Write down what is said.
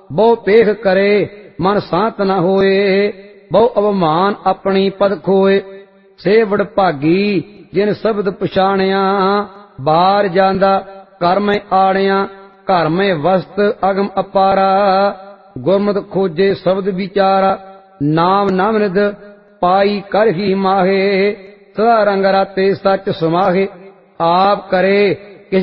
ਬਹੁ ਪੇਖ ਕਰੇ ਮਨ ਸਾਤ ਨ ਹੋਏ। ਬਹੁ ਅਵਮਾਨ ਆਪਣੀ ਪਦ ਖੋਏ। ਸੇ ਵਡਭਾਗੀ ਜਿਨ ਸ਼ਬਦ ਪਛਾਣਿਆ। ਬਾਰ ਜਾਂਦਾ ਘਰ ਮੈਂ ਆੜਿਆ। ਘਰ ਮੈਂ ਵਸਤ ਅਗਮ ਅਪਾਰਾ। ਗੁਰਮਤਿ ਖੋਜੇ ਸ਼ਬਦ ਵਿਚਾਰਾ। ਨਾਮ ਨਾਮ ਨਿਧ ਪਾਈ ਕਰ ਹੀ ਮਾਹੇ। ਸਦਾ ਰੰਗ ਰਾਤੇ ਸੱਚ ਸਮਾਹੇ। ਆਪ ਕਰੇ